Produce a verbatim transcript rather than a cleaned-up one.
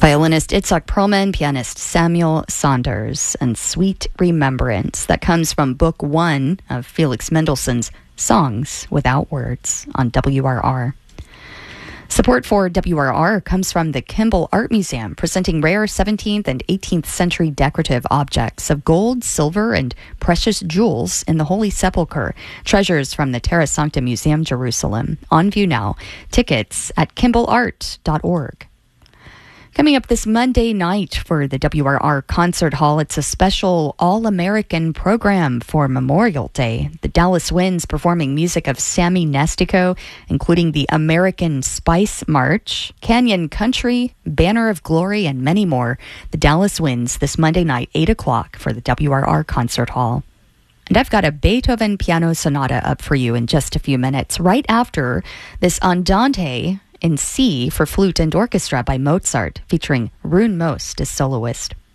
Violinist Itzhak Perlman, pianist Samuel Saunders, and Sweet Remembrance. That comes from Book One of Felix Mendelssohn's Songs Without Words on W R R. Support for W R R comes from the Kimball Art Museum, presenting rare seventeenth and eighteenth century decorative objects of gold, silver, and precious jewels in the Holy Sepulchre. Treasures from the Terra Sancta Museum, Jerusalem. On view now. Tickets at kimball art dot org. Coming up this Monday night for the W R R Concert Hall, it's a special All-American program for Memorial Day. The Dallas Winds performing music of Sammy Nestico, including the American Spice March, Canyon Country, Banner of Glory, and many more. The Dallas Winds this Monday night, eight o'clock for the W R R Concert Hall. And I've got a Beethoven piano sonata up for you in just a few minutes, right after this Andante in C for flute and orchestra by Mozart, featuring Rune Most as soloist.